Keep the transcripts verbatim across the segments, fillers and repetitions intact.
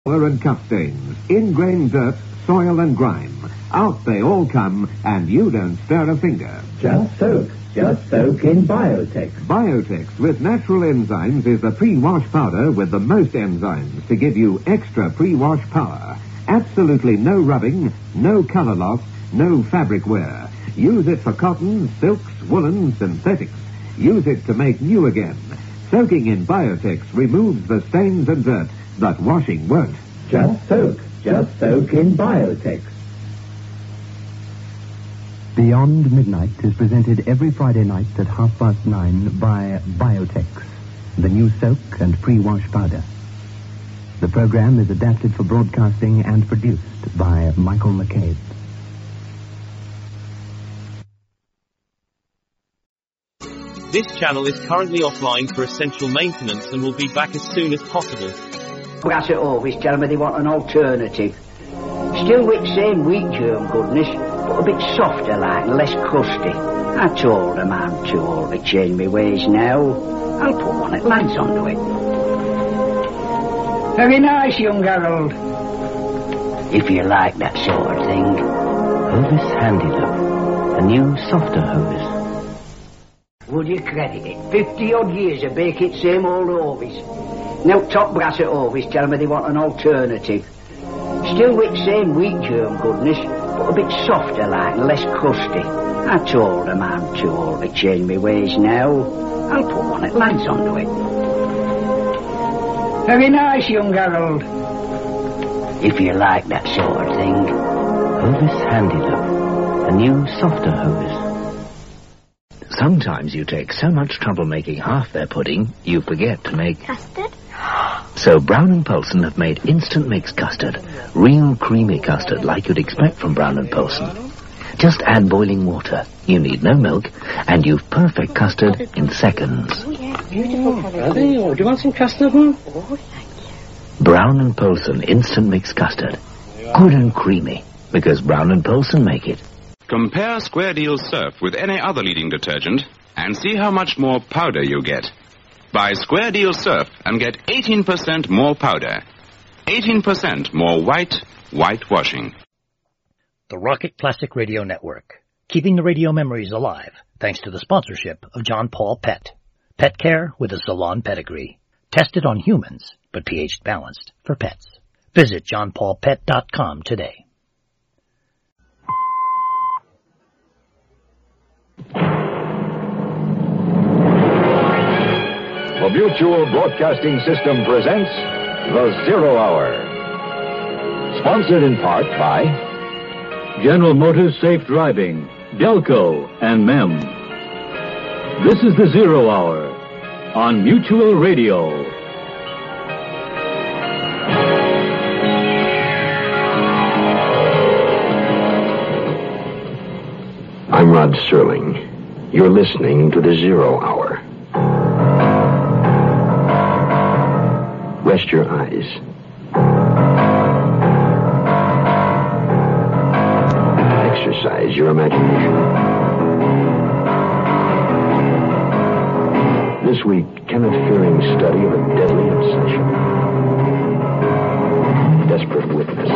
and cuff stains, ingrained dirt, soil and grime. Out they all come, and you don't stir a finger. Just soak. Just soak in Biotex. Biotex with natural enzymes is the pre-wash powder with the most enzymes to give you extra pre-wash power. Absolutely no rubbing, no color loss, no fabric wear. Use it for cotton, silks, woolen, synthetics. Use it to make new again. Soaking in Biotex removes the stains and dirt, but washing won't. Just soak. Just soak in Biotex. Beyond Midnight is presented every Friday night at half past nine by Biotex, the new soak and pre-wash powder. The program is adapted for broadcasting and produced by Michael McCabe. This channel is currently offline for essential maintenance and will be back as soon as possible. Brass it always tell me they want an alternative. Still with the same wheat germ goodness, but a bit softer like and less crusty. I told them I'm too old to change my ways now. I'll put one at lads onto it. Very nice, young Harold. If you like that sort of thing. Hovis Handy Look, a new, softer Hovis. Would you credit it? Fifty odd years of baking same old Hovis. Now top brass at Hovis tell me they want an alternative. Still with the same wheat germ goodness, but a bit softer like and less crusty. I told them I'm too old to change my ways now. I'll put one at lads onto it. Very nice, young Harold. If you like that sort of thing. Hovis Handy Look, a new, softer Hovis. Sometimes you take so much trouble making half their pudding, you forget to make... Custard? So Brown and Poulsen have made instant mix custard. Real creamy custard like you'd expect from Brown and Poulsen. Just add boiling water. You need no milk, and you've perfect custard in seconds. Oh, yeah, beautiful colour. Are they? Oh, do you want some custard, huh? Oh, thank you. Brown and Poulsen instant mix custard. Good and creamy, because Brown and Poulsen make it. Compare Square Deal Surf with any other leading detergent and see how much more powder you get. Buy Square Deal Surf and get eighteen percent more powder. eighteen percent more white, white washing. The Rocket Classic Radio Network, keeping the radio memories alive thanks to the sponsorship of John Paul Pet. Pet care with a salon pedigree. Tested on humans, but pH balanced for pets. Visit john paul pet dot com today. The Mutual Broadcasting System presents The Zero Hour. Sponsored in part by General Motors Safe Driving, Delco, and M E M. This is The Zero Hour on Mutual Radio. I'm Rod Serling. You're listening to The Zero Hour. Rest your eyes. Exercise your imagination. This week, Kenneth Fearing's study of a deadly obsession. Desperate Witness.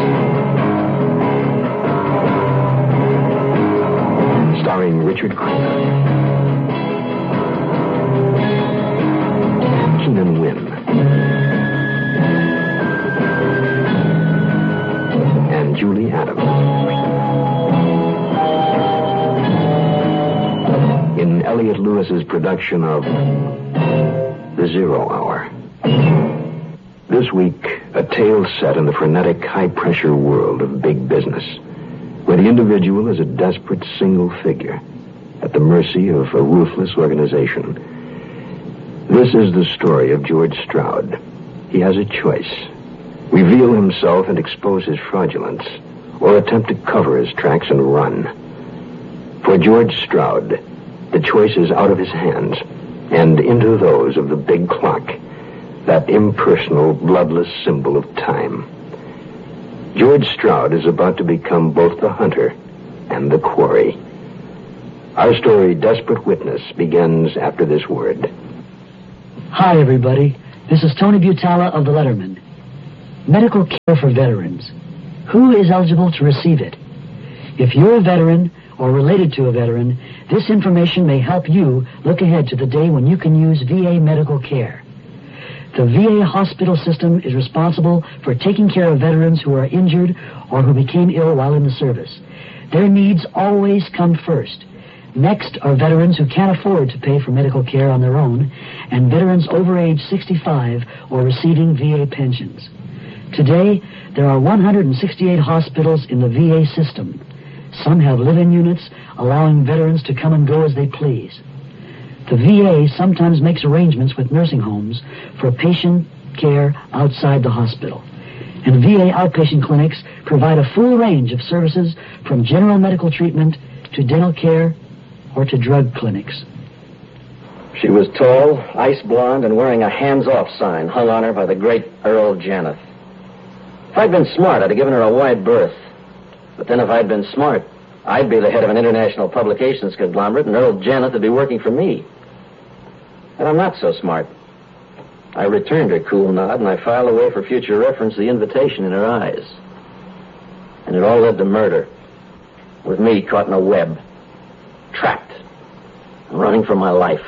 Starring Richard Crenna. Keenan Wynn. And Julie Adams. In Elliot Lewis's production of The Zero Hour. This week, a tale set in the frenetic, high-pressure world of big business, where the individual is a desperate single figure at the mercy of a ruthless organization. This is the story of George Stroud. He has a choice. Reveal himself and expose his fraudulence, or attempt to cover his tracks and run. For George Stroud, the choice is out of his hands and into those of the big clock, that impersonal, bloodless symbol of time. George Stroud is about to become both the hunter and the quarry. Our story, Desperate Witness, begins after this word. Hi, everybody. This is Tony Butala of the Letterman. Medical care for veterans. Who is eligible to receive it? If you're a veteran or related to a veteran, this information may help you look ahead to the day when you can use V A medical care. The V A hospital system is responsible for taking care of veterans who are injured or who became ill while in the service. Their needs always come first. Next are veterans who can't afford to pay for medical care on their own, and veterans over age sixty-five or receiving V A pensions. Today, there are one hundred sixty-eight hospitals in the V A system. Some have live-in units, allowing veterans to come and go as they please. The V A sometimes makes arrangements with nursing homes for patient care outside the hospital. And V A outpatient clinics provide a full range of services from general medical treatment to dental care or to drug clinics. She was tall, ice blonde, and wearing a hands-off sign hung on her by the great Earl Janeth. If I'd been smart, I'd have given her a wide berth. But then if I'd been smart, I'd be the head of an international publications conglomerate, and Earl Janeth would be working for me. And I'm not so smart. I returned her cool nod, and I filed away for future reference the invitation in her eyes. And it all led to murder, with me caught in a web, trapped, and running for my life.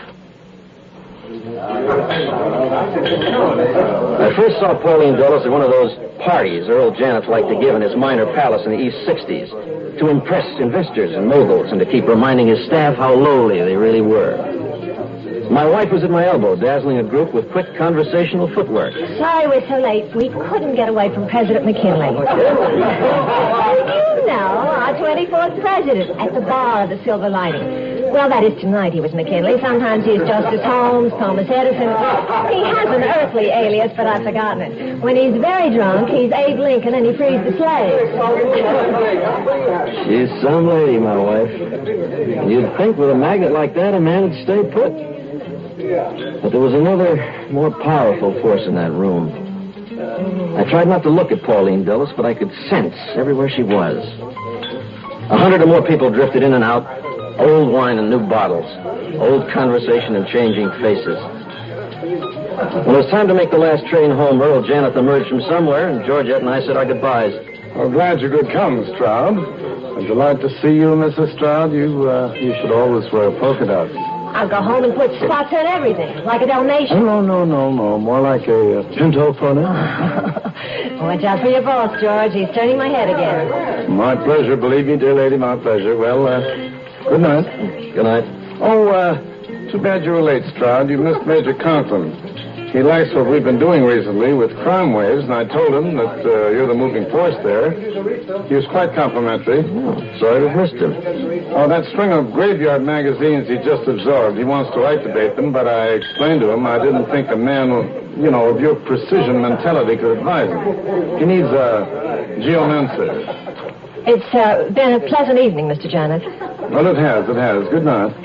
I first saw Pauline Dulles at one of those parties Earl Janeth liked to give in his minor palace in the East Sixties to impress investors and moguls and to keep reminding his staff how lowly they really were. My wife was at my elbow, dazzling a group with quick conversational footwork. Sorry we're so late. We couldn't get away from President McKinley. You know, our twenty-fourth president at the bar of the Silver Lining. Well, that is tonight he was McKinley. Sometimes he's Justice Holmes, Thomas Edison. He has an earthly alias, but I've forgotten it. When he's very drunk, he's Abe Lincoln and he frees the slaves. She's some lady, my wife. You'd think with a magnet like that, a man would stay put. But there was another, more powerful force in that room. I tried not to look at Pauline Dulles, but I could sense everywhere she was. A hundred or more people drifted in and out, old wine and new bottles, old conversation and changing faces. When it was time to make the last train home, Earl Janeth emerged from somewhere, and Georgette and I said our goodbyes. Well, glad you could come, Stroud. I'm delighted to see you, Missus Stroud. You, uh, you should always wear polka dots. I'll go home and put spots on everything, like a Dalmatian. Oh, no, no, no, no. More like a uh, pinto pony. Watch out for your boss, George. He's turning my head again. My pleasure, believe me, dear lady, my pleasure. Well, uh, good night. Good night. Oh, uh, too bad you were late, Stroud. You missed Major Conklin. He likes what we've been doing recently with crime waves, and I told him that uh, you're the moving force there. He was quite complimentary. Oh, sorry to have missed him. Oh, that string of graveyard magazines he just absorbed. He wants to write debate them, but I explained to him I didn't think a man, you know, of your precision mentality could advise him. He needs a geomancer. It's uh, been a pleasant evening, Mister Janeth. Well, it has, it has. Good night.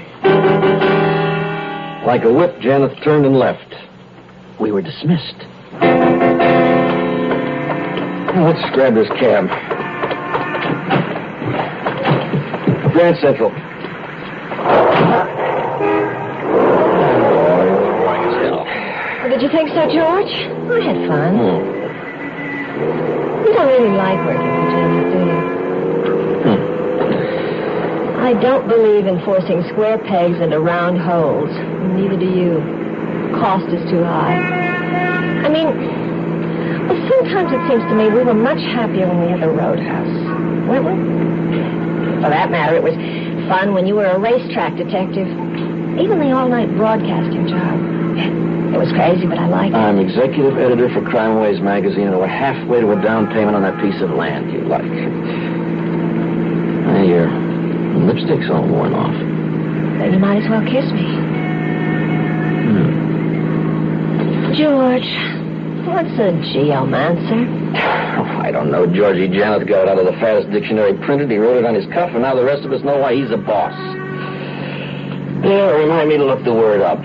Like a whip, Janeth turned and left. We were dismissed. Now, let's grab this cab. Grand Central. Did you think so, George? I had fun. Hmm. You don't really like working for Janeth, do you? Hmm. I don't believe in forcing square pegs into round holes. Neither do you. Cost is too high. I mean, well, sometimes it seems to me we were much happier when we had the Roadhouse, weren't we? For that matter, it was fun when you were a racetrack detective. Even the all-night broadcasting job. It was crazy, but I liked it. I'm executive editor for Crime Waves magazine, and we're halfway to a down payment on that piece of land you like. Hey, your lipstick's all worn off. Then you might as well kiss me. Hmm. George, what's a geomancer? Oh, I don't know. Georgie Janeth got it out of the fattest dictionary printed. He wrote it on his cuff, and now the rest of us know why he's a boss. Yeah, remind me to look the word up.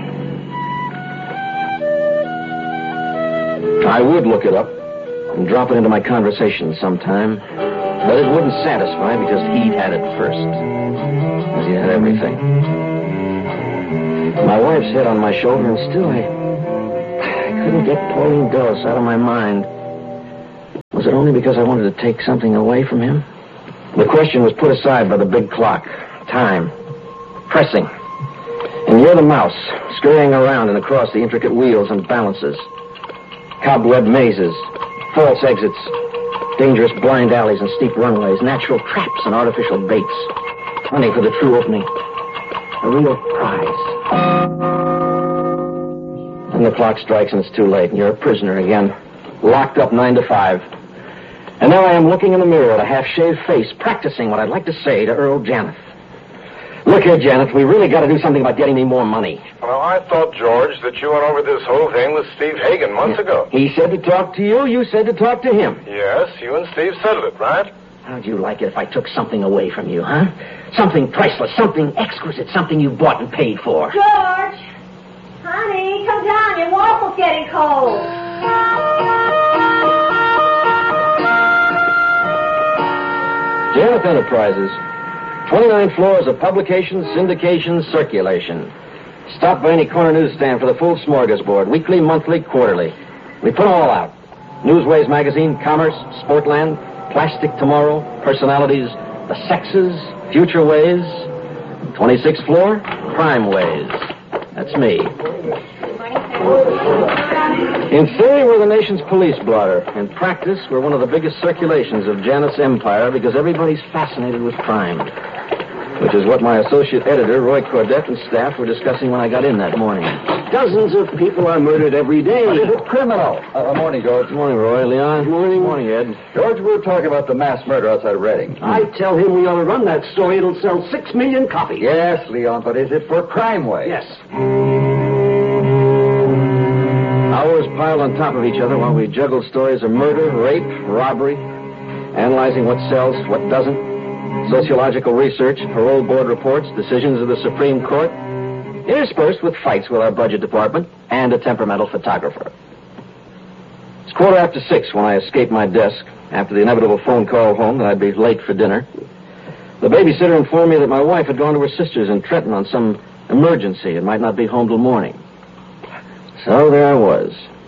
I would look it up and drop it into my conversation sometime, but it wouldn't satisfy because he'd had it first. Because he had everything. My wife's head on my shoulder, and still I... I couldn't get Pauline Dulles out of my mind. Was it only because I wanted to take something away from him? The question was put aside by the big clock. Time. Pressing. And you're the mouse, scurrying around and across the intricate wheels and balances. Cobweb mazes, false exits, dangerous blind alleys and steep runways, natural traps and artificial baits. Hunting for the true opening. A real prize. And the clock strikes and it's too late, and you're a prisoner again. Locked up nine to five. And now I am looking in the mirror at a half-shaved face, practicing what I'd like to say to Earl Janeth. Look here, Janet, we really got to do something about getting me more money. Well, I thought, George, that you went over this whole thing with Steve Hagen months Yeah. ago. He said to talk to you, you said to talk to him. Yes, you and Steve settled it, right? How'd you like it if I took something away from you, huh? Something priceless, something exquisite, something you bought and paid for. George! Honey, come down. Your waffle's getting cold. Janeth Enterprises. twenty-nine floors of publication, syndication, circulation. Stop by any corner newsstand for the full smorgasbord. Weekly, monthly, quarterly. We put them all out. Newsways Magazine, Commerce, Sportland, Plastic Tomorrow, Personalities, The Sexes, Future Ways. twenty-sixth floor, Crime Ways. That's me. In theory, we're the nation's police blotter. In practice, we're one of the biggest circulations of Janeth's empire because everybody's fascinated with crime. Which is what my associate editor, Roy Cordette, and staff were discussing when I got in that morning. Dozens of people are murdered every day. But is it criminal? Uh, uh, morning, George. Good morning, Roy. Leon. Good morning. Good morning, Ed. George, we were talking about the mass murder outside of Reading. I tell him we ought to run that story. It'll sell six million copies. Yes, Leon, but is it for Crime Wave? Yes. Hours piled on top of each other while we juggled stories of murder, rape, robbery, analyzing what sells, what doesn't, sociological research, parole board reports, decisions of the Supreme Court, interspersed with fights with our budget department and a temperamental photographer. It's quarter after six when I escaped my desk after the inevitable phone call home that I'd be late for dinner. The babysitter informed me that my wife had gone to her sister's in Trenton on some emergency and might not be home till morning. So there I was.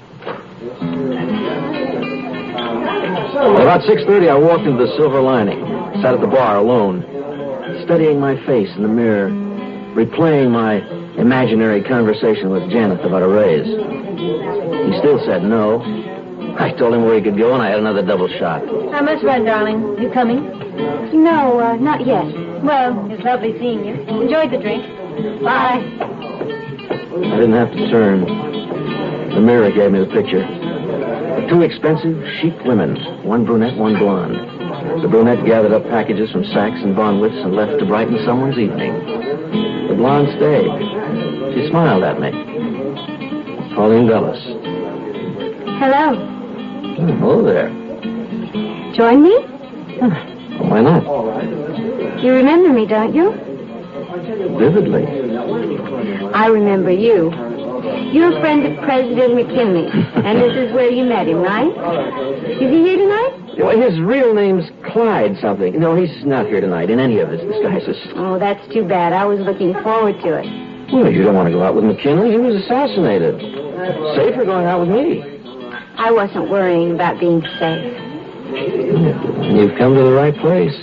At about six thirty, I walked into the Silver Lining, sat at the bar alone, studying my face in the mirror, replaying my imaginary conversation with Janeth about a raise. He still said no. I told him where he could go, and I had another double shot. How much rent, darling? You coming? No, uh, not yet. Well, it's lovely seeing you. Enjoyed the drink. Bye. I didn't have to turn. The mirror gave me the picture. Two expensive, chic women, one brunette, one blonde. The brunette gathered up packages from Saks and Bonwitz and left to brighten someone's evening. The blonde stayed. She smiled at me. Pauline Dulles. Hello. Oh, hello there. Join me? Why not? You remember me, don't you? Vividly. I remember you. You're a friend of President McKinley, and this is where you met him, right? Is he here tonight? Well, his real name's Clyde something. No, he's not here tonight in any of his disguises. Oh, that's too bad. I was looking forward to it. Well, you don't want to go out with McKinley. He was assassinated. Safer going out with me. I wasn't worrying about being safe. You've come to the right place.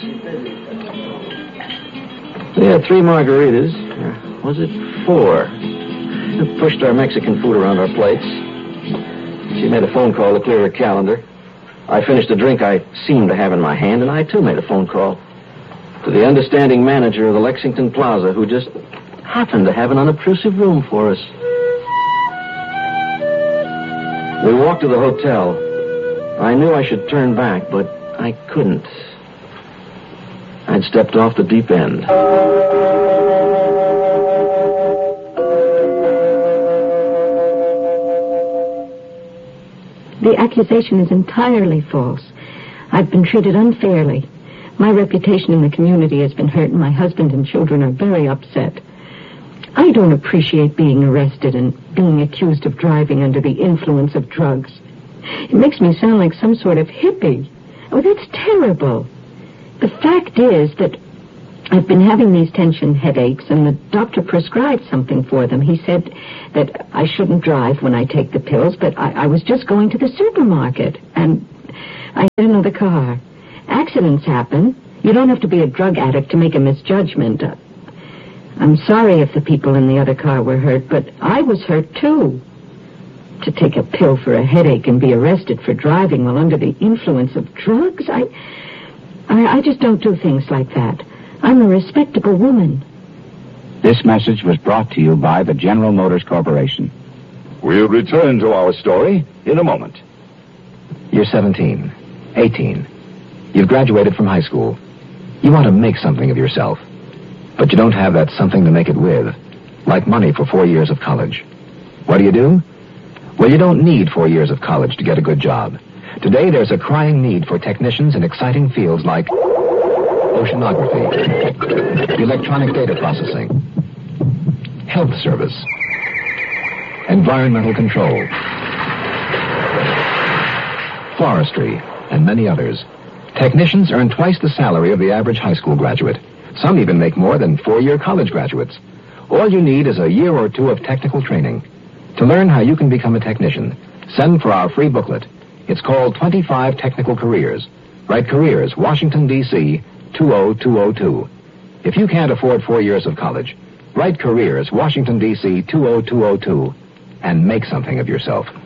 We had three margaritas. Or was it four? We pushed our Mexican food around our plates. She made a phone call to clear her calendar. I finished a drink I seemed to have in my hand, and I, too, made a phone call to the understanding manager of the Lexington Plaza, who just happened to have an unobtrusive room for us. We walked to the hotel. I knew I should turn back, but I couldn't. I'd stepped off the deep end. The accusation is entirely false. I've been treated unfairly. My reputation in the community has been hurt, and my husband and children are very upset. I don't appreciate being arrested and being accused of driving under the influence of drugs. It makes me sound like some sort of hippie. Oh, that's terrible. The fact is that I've been having these tension headaches, and the doctor prescribed something for them. He said that I shouldn't drive when I take the pills, but I, I was just going to the supermarket, and I hit another car. Accidents happen. You don't have to be a drug addict to make a misjudgment. Uh, I'm sorry if the people in the other car were hurt, but I was hurt too. To take a pill for a headache and be arrested for driving while under the influence of drugs, I, I, I just don't do things like that. I'm a respectable woman. This message was brought to you by the General Motors Corporation. We'll return to our story in a moment. You're seventeen, eighteen. You've graduated from high school. You want to make something of yourself. But you don't have that something to make it with, like money for four years of college. What do you do? Well, you don't need four years of college to get a good job. Today, there's a crying need for technicians in exciting fields like oceanography, electronic data processing, health service, environmental control, forestry, and many others. Technicians earn twice the salary of the average high school graduate. Some even make more than four-year college graduates. All you need is a year or two of technical training. To learn how you can become a technician, send for our free booklet. It's called twenty-five Technical Careers. Write Careers, Washington, D C two oh two oh two. If you can't afford four years of college, write Careers, Washington, D C two oh two oh two, and make something of yourself.